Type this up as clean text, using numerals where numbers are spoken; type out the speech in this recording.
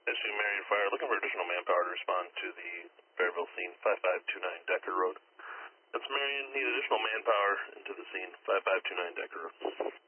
SU Marion Fire, looking for additional manpower to respond to the Fairville scene, 5529 Decker Road. That's Marion, need additional manpower into the scene, 5529 Decker Road.